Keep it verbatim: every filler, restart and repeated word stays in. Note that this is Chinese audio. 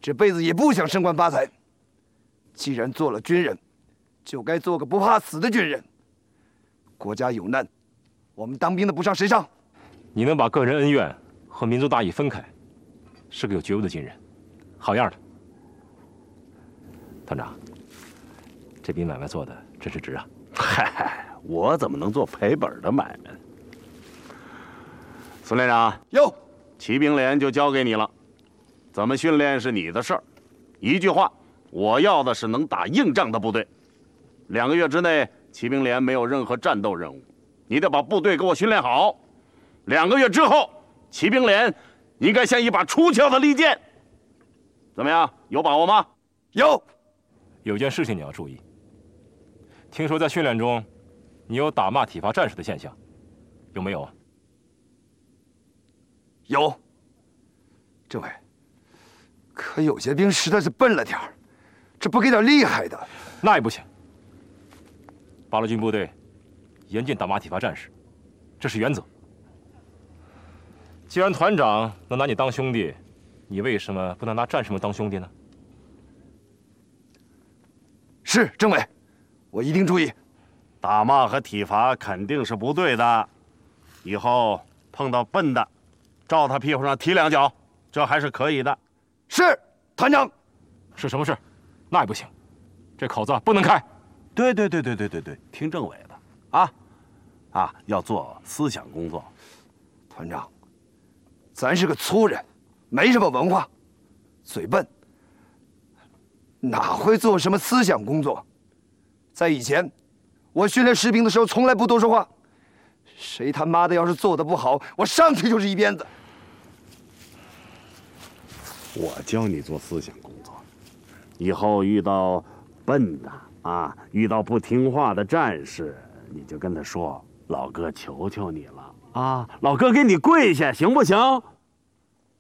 这辈子也不想升官发财。既然做了军人，就该做个不怕死的军人。国家有难，我们当兵的不上谁上？ 你能把个人恩怨和民族大义分开，是个有觉悟的军人，好样的。团长，这笔买卖做的真是值啊！ 嗨，我怎么能做赔本的买卖？孙连长， 哟， 骑兵连就交给你了，怎么训练是你的事儿。一句话，我要的是能打硬仗的部队。两个月之内，骑兵连没有任何战斗任务，你得把部队给我训练好。两个月之后，骑兵连应该像一把出鞘的利剑。怎么样，有把握吗？ 有。 有件事情你要注意，听说在训练中，你有打骂体罚战士的现象，有没有啊？ 有。政委，可有些兵实在是笨了点儿，这不给点厉害的， 那也不行。八路军部队严禁打骂体罚战士，这是原则。既然团长能拿你当兄弟，你为什么不能拿战士们当兄弟呢？ 是政委，我一定注意。 打骂和体罚肯定是不对的，以后碰到笨的，照他屁股上踢两脚，这还是可以的。 是，团长。 是什么事？那也不行，这口子不能开。 对对对对对对对，听政委的啊，啊，要做思想工作。 团长，咱是个粗人，没什么文化，嘴笨，哪会做什么思想工作？在以前，我训练士兵的时候从来不多说话，谁他妈的要是做的不好，我上去就是一鞭子。 我教你做思想工作，以后遇到笨的啊，遇到不听话的战士，你就跟他说：“老哥，求求你了啊，老哥给你跪下，行不行？”